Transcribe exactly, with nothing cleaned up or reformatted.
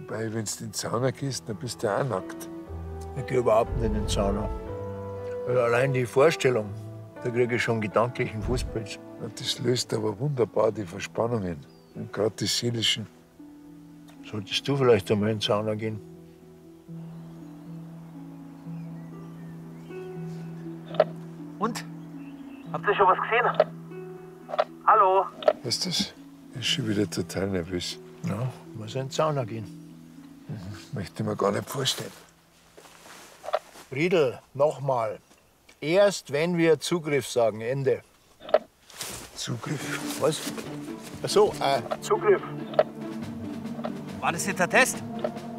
Wobei, wenn du in den Sauna gehst, dann bist du auch nackt. Ich gehe überhaupt nicht in den Sauna. Also allein die Vorstellung, da kriege ich schon gedanklichen Fußpilz. Und das löst aber wunderbar die Verspannungen. Und gerade die seelischen. Solltest du vielleicht einmal in die Sauna gehen? Und? Habt ihr schon was gesehen? Hallo? Was ist das? Ich ist schon wieder total nervös. Ja, muss in die Sauna gehen. Möchte ich mir gar nicht vorstellen. Riedl, nochmal. Erst wenn wir Zugriff sagen, Ende. Zugriff? Was? Ach so, äh, Zugriff. War das jetzt der Test?